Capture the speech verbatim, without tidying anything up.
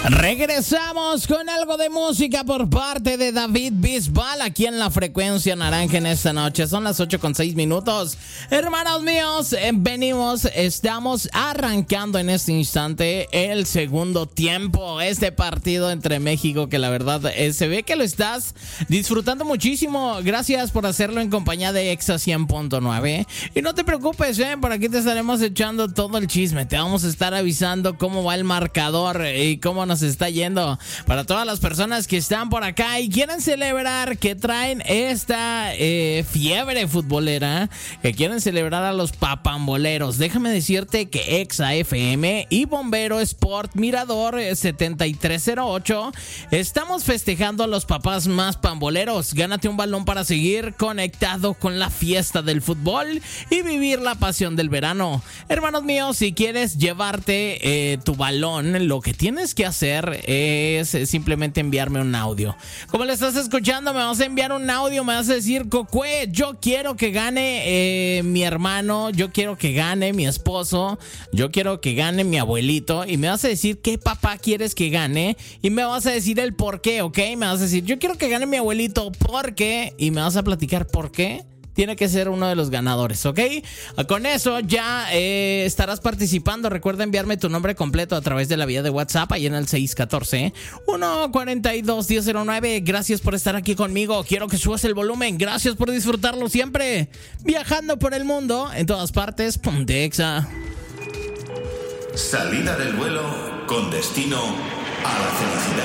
Regresamos con algo de música por parte de David Bisbal aquí en la frecuencia naranja en esta noche. Son las ocho con seis minutos. Hermanos míos, eh, venimos, estamos arrancando en este instante el segundo tiempo. Este partido entre México que la verdad eh, se ve que lo estás disfrutando muchísimo. Gracias por hacerlo en compañía de Exa cien punto nueve. Y no te preocupes, eh, por aquí te estaremos echando todo el chisme. Te vamos a estar avisando cómo va el marcador y cómo nos está yendo. Para todas las personas que están por acá y quieren celebrar, que traen esta eh, fiebre futbolera, que quieren celebrar a los papamboleros, déjame decirte que Exa F M y Bombero Sport Mirador setenta y tres cero ocho estamos festejando a los papás más pamboleros. Gánate un balón para seguir conectado con la fiesta del fútbol y vivir la pasión del verano. Hermanos míos, si quieres llevarte eh, tu balón, lo que tienes que hacer es simplemente enviarme un audio. Como le estás escuchando, me vas a enviar un audio, me vas a decir: Cocue, yo quiero que gane eh, mi hermano, yo quiero que gane mi esposo, yo quiero que gane mi abuelito, y me vas a decir qué papá quieres que gane y me vas a decir el por qué, ¿ok? Me vas a decir: yo quiero que gane mi abuelito, ¿por qué? Y me vas a platicar por qué. Tiene que ser uno de los ganadores, ¿ok? Con eso ya eh, estarás participando. Recuerda enviarme tu nombre completo a través de la vía de WhatsApp, ahí en el seis uno cuatro, uno cuatro dos, uno cero cero nueve. Gracias por estar aquí conmigo. Quiero que subas el volumen. Gracias por disfrutarlo siempre. Viajando por el mundo, en todas partes, ponte Exa. Salida del vuelo con destino a la felicidad.